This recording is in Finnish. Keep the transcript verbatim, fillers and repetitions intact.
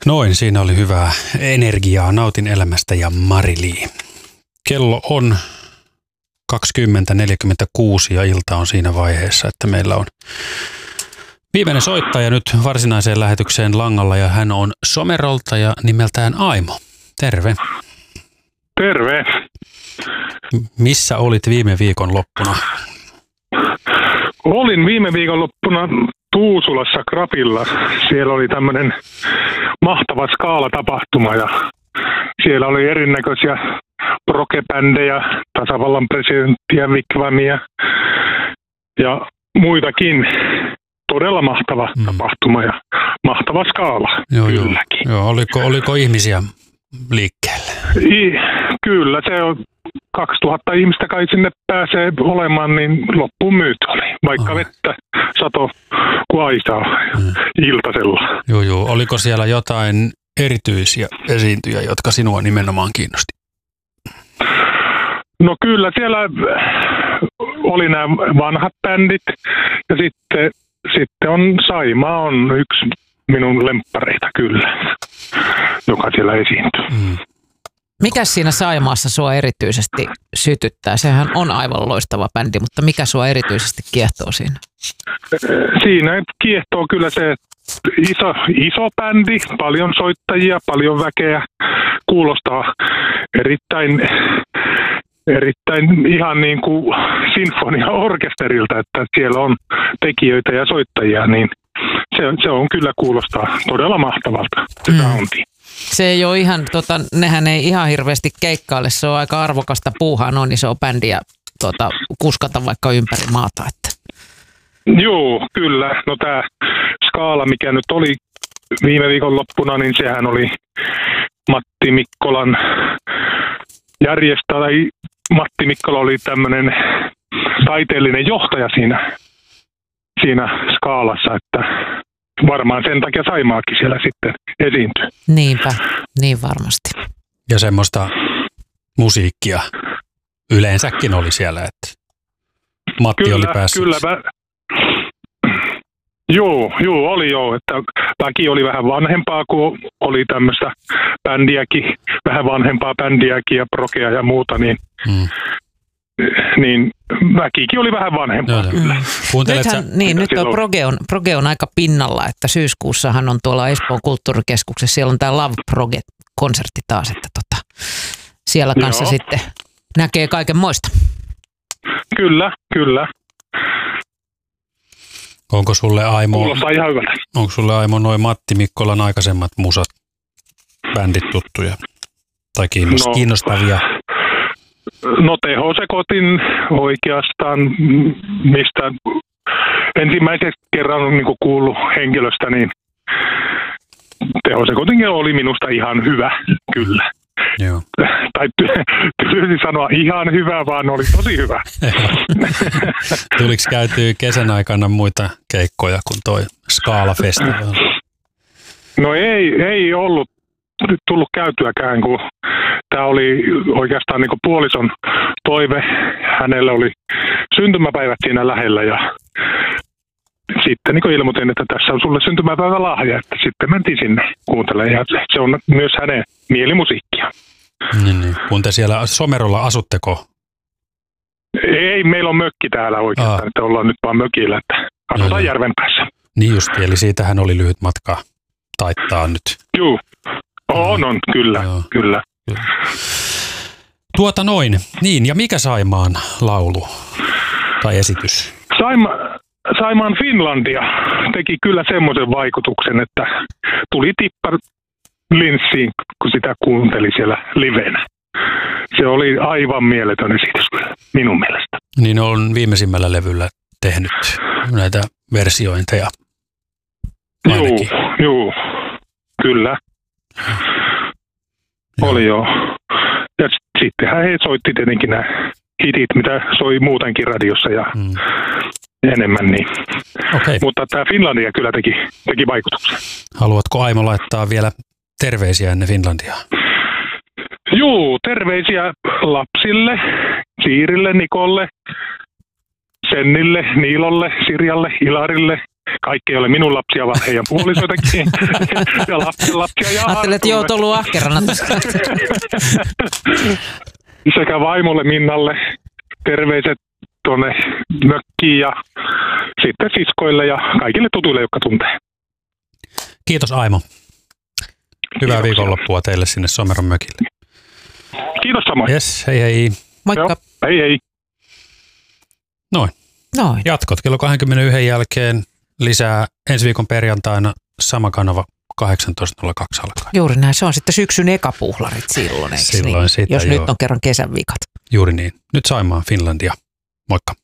Noin, siinä oli hyvää energiaa. Nautin elämästä ja Mari-Li. Kello on kaksikymmentä neljäkymmentäkuusi ja ilta on siinä vaiheessa, että meillä on viimeinen soittaja nyt varsinaiseen lähetykseen langalla ja hän on Somerolta ja nimeltään Aimo. Terve. Terve. Missä olit viime viikon loppuna? Olin viime viikon loppuna Tuusulassa Krapilla. Siellä oli tämmöinen mahtava skaalatapahtuma ja siellä oli erinäköisiä progebändejä, tasavallan presidenttiä, Wigwamia ja muitakin. Todella mahtava mm. tapahtuma ja mahtava skaala joo, kylläkin. Joo, joo. Oliko, oliko ihmisiä liikkeelle? I, kyllä, se on kaksituhatta ihmistä kai sinne pääsee olemaan, niin loppuun myyty oli. Vaikka oh. vettä sato kuin aisaa mm. iltasella. Joo, joo. Oliko siellä jotain erityisiä esiintyjä, jotka sinua nimenomaan kiinnosti? No kyllä, siellä oli nämä vanhat bändit ja sitten, sitten on Saimaa on yksi minun lemppareita kyllä, joka siellä esiintyy. Mm. Mikäs siinä Saimaassa sua erityisesti sytyttää? Sehän on aivan loistava bändi, mutta mikä sua erityisesti kiehtoo siinä? Siinä kiehtoo kyllä se iso, iso bändi, paljon soittajia, paljon väkeä, kuulostaa erittäin, erittäin ihan niin kuin sinfoniaorkesterilta, että siellä on tekijöitä ja soittajia, niin se, se on kyllä kuulostaa todella mahtavalta se mm. soundi. Se ei ole ihan, tota, nehän ei ihan hirveästi keikkaile, se on aika arvokasta puuhaa noin iso bändi ja tota, kuskata vaikka ympäri maata. Että. Joo, kyllä. No tämä skaala, mikä nyt oli viime viikon loppuna, niin sehän oli Matti Mikkolan järjestäjä, tai Matti Mikkola oli tämmöinen taiteellinen johtaja siinä, siinä skaalassa, että varmaan sen takia Saimaakin siellä sitten esiintyy. Niinpä, niin varmasti. Ja semmoista musiikkia yleensäkin oli siellä, että Matti kyllä, oli päässyt. Kyllä, mä... Joo, joo, oli joo, että väki oli vähän vanhempaa, kun oli tämmöistä bändiäkin, vähän vanhempaa bändiäkin ja progea ja muuta, niin, hmm. niin väkikin oli vähän vanhempaa joo, kyllä. Nythän, niin, nyt on proge, on proge on aika pinnalla, että syyskuussahan on tuolla Espoon kulttuurikeskuksessa, siellä on tämä Love Proge-konsertti taas, että tota, siellä kanssa joo. sitten näkee kaiken moista. Kyllä, kyllä. Onko sulle Aimo, kuulostaa ihan hyvältä. Onko sulle Aimo noin Matti Mikkolan aikaisemmat musat, bändit tuttuja tai no, kiinnostavia? No tehosekotin oikeastaan, mistä ensimmäisen kerran on niin kuullut henkilöstä, niin tehosekotin oli minusta ihan hyvä, kyllä. Joo. Tai tylsi sanoa ihan hyvä, vaan oli tosi hyvä. Tuliko käytyä kesän aikana muita keikkoja kuin toi Skaala-festivaali? No ei, ei ollut tullut käytyäkään, kun tämä oli oikeastaan niin kuin puolison toive. Hänellä oli syntymäpäivät siinä lähellä ja sitten niin ilmoitin, että tässä on sulle syntymäpäivä lahja, että sitten mentiin sinne kuuntelemaan ja se on myös hänen mielimusiikkia. Niin, niin. Kun te siellä Somerolla asutteko? Ei, meillä on mökki täällä oikeastaan, Aa. että ollaan nyt vaan mökillä, että asutaan no, järven päässä. Niin justi, eli siitähän oli lyhyt matka taittaa nyt. Joo, on, on, kyllä, Joo. kyllä. kyllä. Tuota noin, niin ja mikä Saimaan laulu tai esitys? Saima... Saimaan Finlandia teki kyllä semmoisen vaikutuksen, että tuli tippa linssiin, kun sitä kuunteli siellä livenä. Se oli aivan mieletön esitys minun mielestä. Niin on viimeisimmällä levyllä tehnyt näitä versiointeja. Joo, joo, kyllä. Joo. Oli joo. Ja sittenhän he soitti tietenkin nämä hitit, mitä soi muutenkin radiossa ja hmm. enemmän niin. Okay. Mutta tämä Finlandia kyllä teki, teki vaikutuksen. Haluatko Aimo laittaa vielä terveisiä ennen Finlandiaa? Juu, terveisiä lapsille, Siirille, Nikolle, Sennille, Niilolle, Sirjalle, Ilarille, kaikki ei ole minun lapsia, vaan heidän puolisoitakin ja lapsen lapsia. Ja ajattelin, että joo, ollut ahkerana. Sekä vaimolle Minnalle terveiset tuonne mökkiin ja sitten siskoille ja kaikille tutuille, jotka tuntee. Kiitos Aimo. Hyvää Kiitoksia. Viikonloppua teille sinne Someron mökille. Kiitos samoin. Yes, hei hei. Moikka. Joo, hei hei. Noin. Noin. Jatkot kello kaksikymmentäyksi jälkeen lisää ensi viikon perjantaina sama kanava kahdeksantoista nolla kaksi alkaen. Juuri näin. Se on sitten syksyn ekapuhlarit silloin, eikö silloin niin? sitä, Jos joo. nyt on kerran kesän vikat. Juuri niin. Nyt Saimaan Finlandia. Moikka.